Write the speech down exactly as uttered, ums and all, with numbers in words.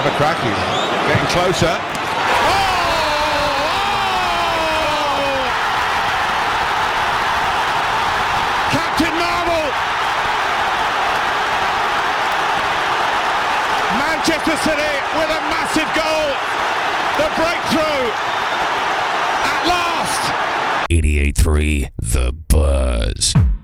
a crack. He's getting closer. Oh! Captain Marvel! Manchester City with a massive goal. The breakthrough at last. eighty-eight point three The Buzz.